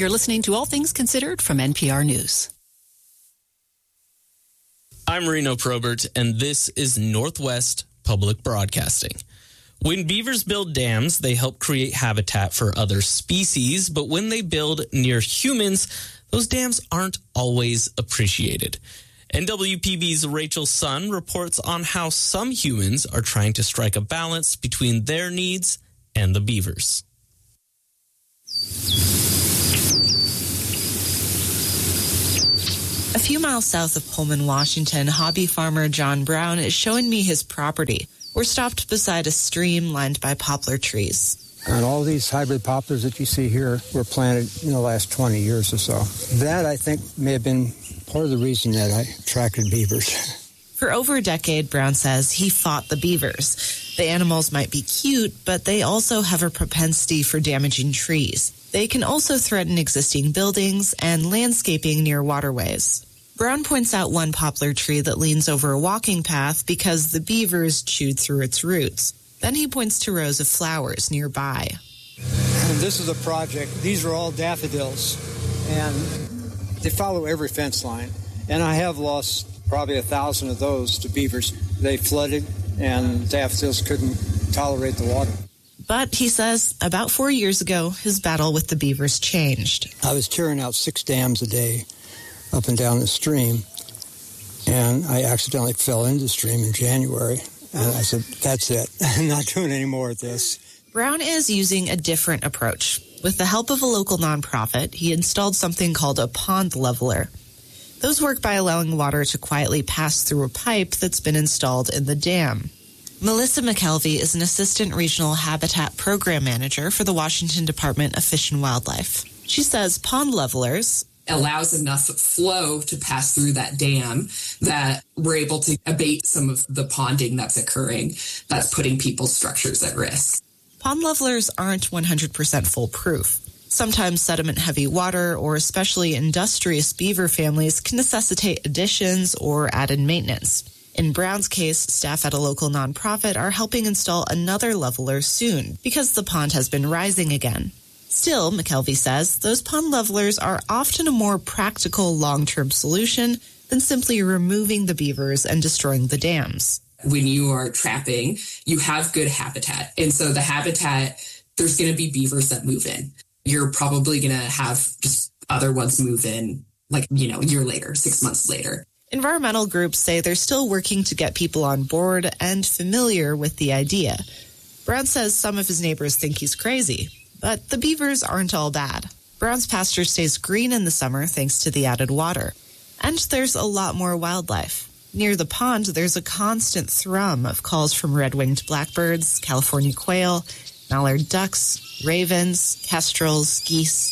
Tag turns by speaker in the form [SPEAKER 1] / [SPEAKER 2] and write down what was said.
[SPEAKER 1] You're listening to All Things Considered from NPR News.
[SPEAKER 2] I'm Reno Probert, and this is Northwest Public Broadcasting. When beavers build dams, they help create habitat for other species, but when they build near humans, those dams aren't always appreciated. NWPB's Rachel Sun reports on how some humans are trying to strike a balance between their needs and the beavers.
[SPEAKER 3] A few miles south of Pullman, Washington, hobby farmer John Brown is showing me his property. We're stopped beside a stream lined by poplar trees.
[SPEAKER 4] And all these hybrid poplars that you see here were planted in the last 20 years or so. That, I think, may have been part of the reason that I attracted beavers.
[SPEAKER 3] For over a decade, Brown says he fought the beavers. The animals might be cute, but they also have a propensity for damaging trees. They can also threaten existing buildings and landscaping near waterways. Brown points out one poplar tree that leans over a walking path because the beavers chewed through its roots. Then he points to rows of flowers nearby.
[SPEAKER 4] And this is a project. These are all daffodils, and they follow every fence line. And I have lost probably 1,000 of those to beavers. They flooded, and daffodils couldn't tolerate the water.
[SPEAKER 3] But, he says, about 4 years ago, his battle with the beavers changed.
[SPEAKER 4] I was tearing out 6 dams a day up and down the stream, and I accidentally fell into the stream in January. And I said, that's it. I'm not doing any more of this.
[SPEAKER 3] Brown is using a different approach. With the help of a local nonprofit, he installed something called a pond leveler. Those work by allowing water to quietly pass through a pipe that's been installed in the dam. Melissa McKelvey is an assistant regional habitat program manager for the Washington Department of Fish and Wildlife. She says pond levelers
[SPEAKER 5] allows enough flow to pass through that dam that we're able to abate some of the ponding that's occurring that's putting people's structures at risk.
[SPEAKER 3] Pond levelers aren't 100% foolproof. Sometimes sediment-heavy water or especially industrious beaver families can necessitate additions or added maintenance. In Brown's case, staff at a local nonprofit are helping install another leveler soon because the pond has been rising again. Still, McKelvey says, those pond levelers are often a more practical long-term solution than simply removing the beavers and destroying the dams.
[SPEAKER 5] When you are trapping, you have good habitat. And so the habitat, there's going to be beavers that move in. You're probably going to have just other ones move in, like, a year later, 6 months later.
[SPEAKER 3] Environmental groups say they're still working to get people on board and familiar with the idea. Brown says some of his neighbors think he's crazy, but the beavers aren't all bad. Brown's pasture stays green in the summer thanks to the added water. And there's a lot more wildlife. Near the pond, there's a constant thrum of calls from red-winged blackbirds, California quail, mallard ducks, ravens, kestrels, geese.